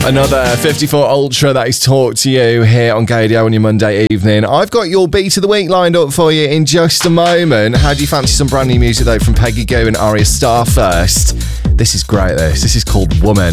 Another 54 Ultra that is Talk to You here on Gadio on your Monday evening. I've got your beat of the week lined up for you in just a moment. How do you fancy some brand new music though from Peggy Gou and Arya Starr first? This is great, this is called Woman.